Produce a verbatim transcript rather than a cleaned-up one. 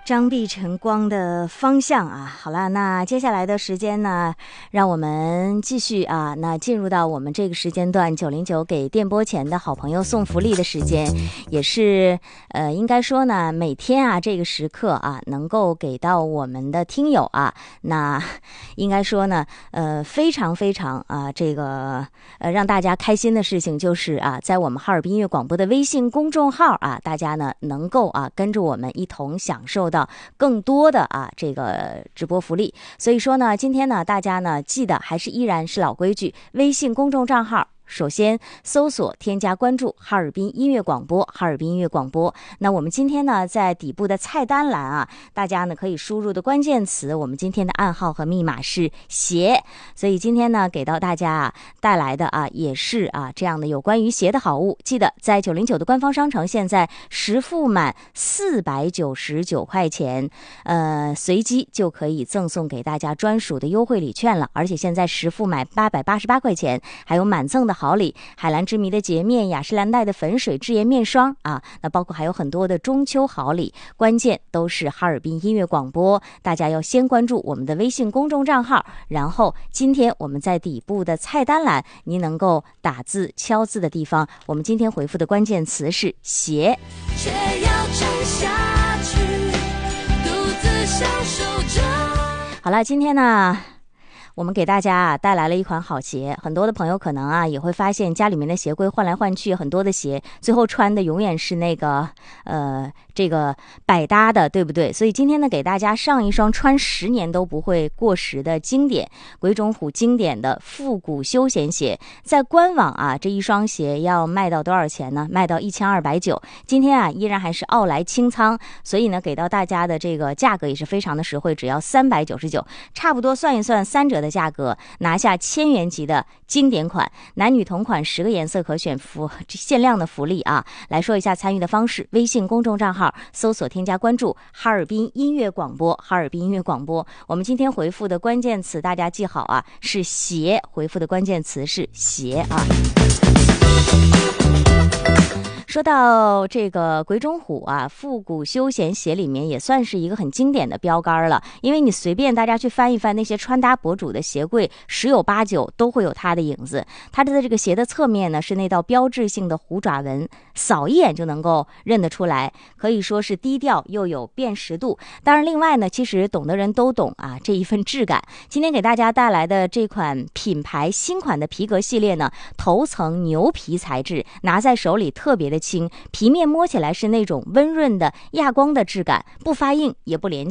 张碧晨光的方向啊，好了，那接下来的时间呢，让我们继续啊，那进入到我们这个时间段九零九给电波前的好朋友送福利的时间，也是呃，应该说呢，每天啊这个时刻啊，能够给到我们的听友啊，那应该说呢，呃，非常非常啊，这个呃让大家开心的事情就是啊，在我们哈尔滨音乐广播的微信公众号啊，大家呢能够啊跟着我们一同享受到更多的啊这个直播福利。所以说呢，今天呢大家呢记得还是依然是老规矩，微信公众账号首先搜索添加关注哈尔滨音乐广播，哈尔滨音乐广播。那我们今天呢在底部的菜单栏啊，大家呢可以输入的关键词，我们今天的暗号和密码是鞋。所以今天呢给到大家啊带来的啊也是啊这样的有关于鞋的好物。记得在九零九的官方商城，现在实付满四百九十九块钱，呃随机就可以赠送给大家专属的优惠礼券了。而且现在实付买八百八十八块钱，还有满赠的好礼，海蓝之谜的洁面，雅诗兰黛的粉水智颜面霜啊，那包括还有很多的中秋好礼，关键都是哈尔滨音乐广播。大家要先关注我们的微信公众账号，然后今天我们在底部的菜单栏，您能够打字敲字的地方，我们今天回复的关键词是鞋，却要撑下去，独自享受着。好了，今天呢我们给大家啊带来了一款好鞋，很多的朋友可能啊也会发现家里面的鞋柜换来换去，很多的鞋最后穿的永远是那个呃这个百搭的，对不对？所以今天呢给大家上一双穿十年都不会过时的经典鬼冢虎经典的复古休闲鞋。在官网啊这一双鞋要卖到多少钱呢？卖到一千二百九。今天啊依然还是奥莱清仓，所以呢给到大家的这个价格也是非常的实惠，只要三百九十九，差不多算一算三折的价格，拿下千元级的经典款，男女同款十个颜色可选，福限量的福利啊！来说一下参与的方式：微信公众账号搜索添加关注哈尔滨音乐广播，哈尔滨音乐广播。我们今天回复的关键词大家记好啊，是鞋，回复的关键词是鞋啊。说到这个鬼冢虎啊，复古休闲鞋里面也算是一个很经典的标杆了，因为你随便大家去翻一翻那些穿搭博主的鞋柜，十有八九都会有它的影子。它的这个鞋的侧面呢是那道标志性的虎爪纹，扫一眼就能够认得出来，可以说是低调又有辨识度。当然另外呢，其实懂的人都懂啊这一份质感。今天给大家带来的这款品牌新款的皮革系列呢，头层牛皮材质，拿在手里特别的轻，皮面摸起来是那种温润的亚光的质感，不发硬也不廉价。